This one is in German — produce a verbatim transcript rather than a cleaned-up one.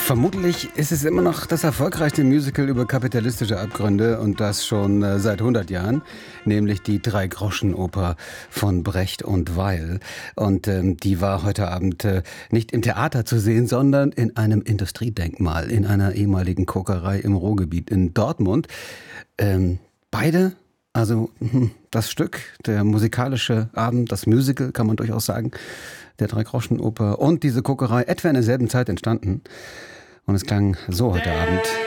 Vermutlich ist es immer noch das erfolgreichste Musical über kapitalistische Abgründe und das schon äh, seit hundert Jahren, nämlich die Drei-Groschen-Oper von Brecht und Weil. Und ähm, die war heute Abend äh, nicht im Theater zu sehen, sondern in einem Industriedenkmal, in einer ehemaligen Kokerei im Ruhrgebiet in Dortmund. Ähm, beide, also hm, das Stück, der musikalische Abend, das Musical, kann man durchaus sagen, der Drei-Groschen-Oper und diese Kokerei etwa in derselben Zeit entstanden. Und es klang so heute Abend.